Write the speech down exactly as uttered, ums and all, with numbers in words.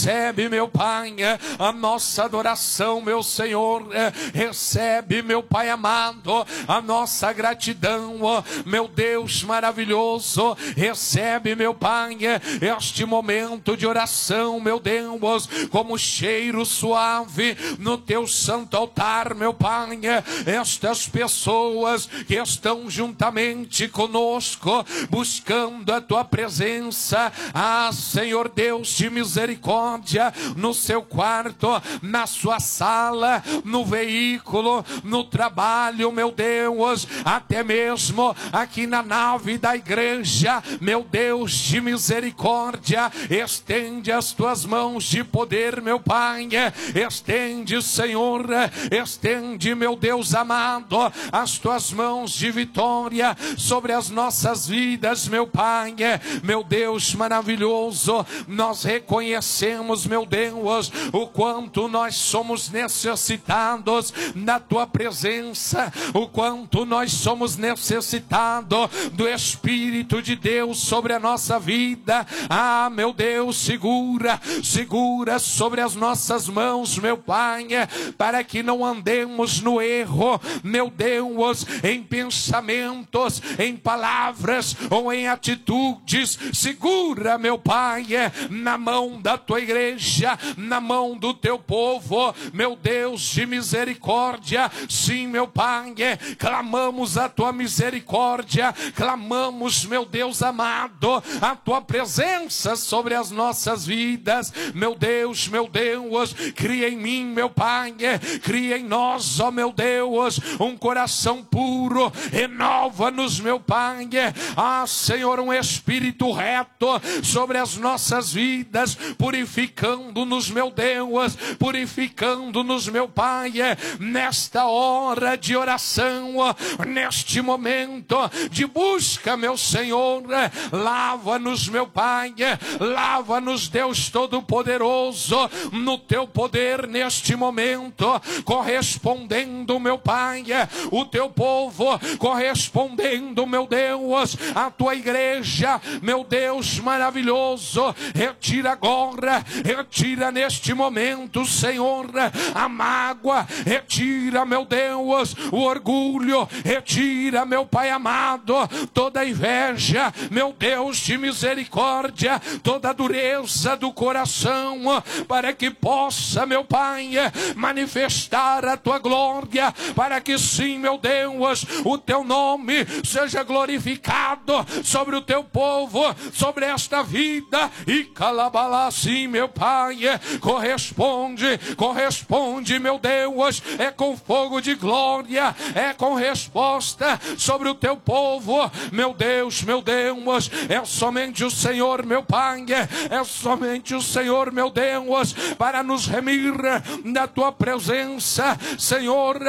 Recebe, meu Pai, a nossa adoração, meu Senhor. Recebe, meu Pai amado, a nossa gratidão, meu Deus maravilhoso. Recebe, meu Pai, este momento de oração, meu Deus, como cheiro suave no teu santo altar, meu Pai. Estas pessoas que estão juntamente conosco, buscando a tua presença, ah, Senhor Deus de misericórdia, no seu quarto, na sua sala, no veículo, no trabalho, meu Deus, até mesmo aqui na nave da igreja, meu Deus de misericórdia, estende as tuas mãos de poder, meu Pai, estende, Senhor, estende, meu Deus amado, as tuas mãos de vitória sobre as nossas vidas, meu Pai, meu Deus maravilhoso. Nós reconhecemos, meu Deus, o quanto nós somos necessitados da tua presença, o quanto nós somos necessitados do Espírito de Deus sobre a nossa vida. Ah, meu Deus, segura, segura sobre as nossas mãos, meu Pai, para que não andemos no erro, meu Deus, em pensamentos, em palavras ou em atitudes. Segura, meu Pai, na mão da tua igreja, na mão do teu povo, meu Deus de misericórdia. Sim, meu Pai, clamamos a tua misericórdia, clamamos, meu Deus amado, a tua presença sobre as nossas vidas, meu Deus, meu Deus. Cria em mim, meu Pai, cria em nós, ó meu Deus, um coração puro, renova-nos, meu Pai, ah, Senhor, um espírito reto sobre as nossas vidas, purificando-nos, meu Deus, purificando-nos, meu Pai, nesta hora de oração, neste momento de busca, meu Senhor. Lava-nos, meu Pai, lava-nos, Deus Todo-Poderoso, no teu poder neste momento, correspondendo, meu Pai, o teu povo, correspondendo, meu Deus, a tua igreja, meu Deus maravilhoso. Retira agora, retira neste momento, Senhor, a mágoa, retira, meu Deus, o orgulho, retira, meu Pai amado, toda inveja, meu Deus de misericórdia, toda dureza do coração, para que possa, meu Pai, manifestar a tua glória, para que sim, meu Deus, o teu nome seja glorificado sobre o teu povo, sobre esta vida. E calabalá, sim, meu Pai, corresponde, corresponde, meu Deus, é com fogo de glória, é com resposta sobre o teu povo, meu Deus, meu Deus. É somente o Senhor, meu Pai, é somente o Senhor, meu Deus, para nos remir da tua presença, Senhor.